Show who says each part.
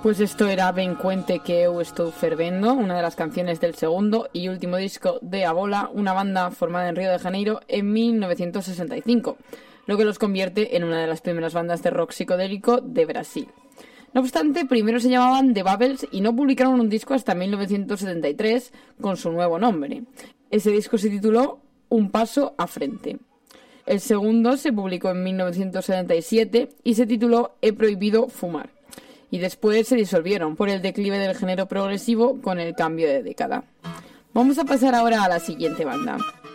Speaker 1: Pues esto era Ben Cuente que eu estou fervendo, una de las canciones del segundo y último disco de Abola, una banda formada en Río de Janeiro en 1965, lo que los convierte en una de las primeras bandas de rock psicodélico de Brasil. No obstante, primero se llamaban The Bubbles y no publicaron un disco hasta 1973 con su nuevo nombre. Ese disco se tituló Un paso a frente. El segundo se publicó en 1977 y se tituló He prohibido fumar. Y después se disolvieron por el declive del género progresivo con el cambio de década. Vamos a pasar ahora a la siguiente banda.